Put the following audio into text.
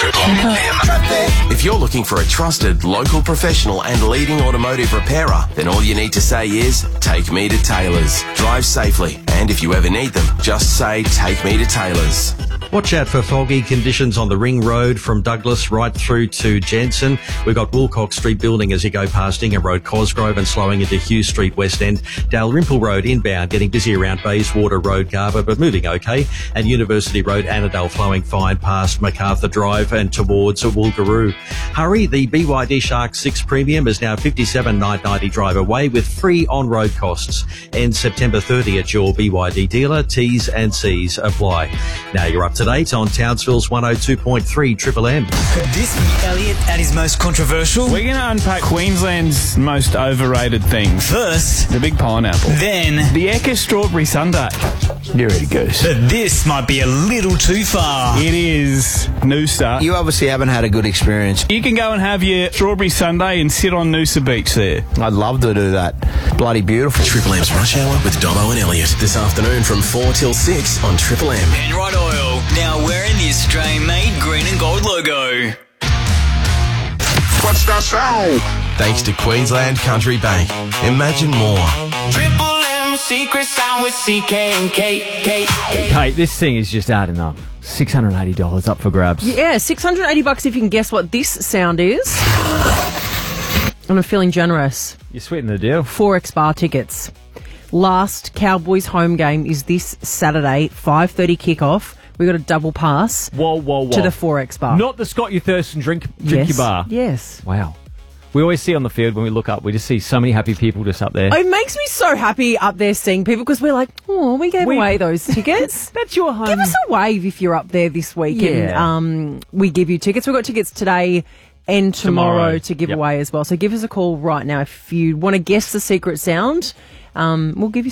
If you're looking for a trusted, local professional and leading automotive repairer, then all you need to say is, take me to Taylor's. Drive safely, and if you ever need them, just say, take me to Taylor's. Watch out for foggy conditions on the Ring Road from Douglas right through to Jensen. We've got Wilcox Street building as you go past Ingham Road, Cosgrove, and slowing into Hughes Street West End. Dalrymple Road inbound, getting busy around Bayswater Road, Garber, but moving okay. And University Road, Annandale, flowing fine past MacArthur Drive and towards Woolgaroo. Hurry, the BYD Shark 6 Premium is now $57,990 drive away with free on-road costs. Ends September 30 at your BYD dealer. T's and C's apply. Now you're up to date on Townsville's 102.3 Triple M. Could this be Elliot at his most controversial? We're going to unpack Queensland's most overrated things. First, The big pineapple. then, The Ekka strawberry sundae. You're ready, goose. but this might be a little too far. It is Noosa. You obviously haven't had a good experience. You can go and have your strawberry sundae and sit on Noosa Beach there. I'd love to do that. Bloody beautiful. Triple M's Rush Hour with Dobbo and Elliot. This afternoon from 4 till 6 on Triple M. Penrite Oil, now wearing the Australian-made green and gold logo. What's that sound? Thanks to Queensland Country Bank. Imagine more. Triple M secret sound with CK and K. Kate, this thing is just adding up. $680 up for grabs. Yeah, $680 if you can guess what this sound is. And I'm feeling generous. You're sweetening the deal. 4X Bar tickets. Last Cowboys home game is this Saturday, 5:30 kickoff. We got a double pass Whoa. to the 4X Bar. Not the Scott You Thirst and Drink Yes. Your Bar. Yes. Wow. We always see on the field when we look up, we just see so many happy people just up there. It makes me so happy up there seeing people because we're like, oh, we gave away those tickets. That's your home. Give us a wave if you're up there this week. Yeah. And we give you tickets. We've got tickets today and tomorrow to give Yep. away as well. So give us a call right now if you want to guess the secret sound. We'll give you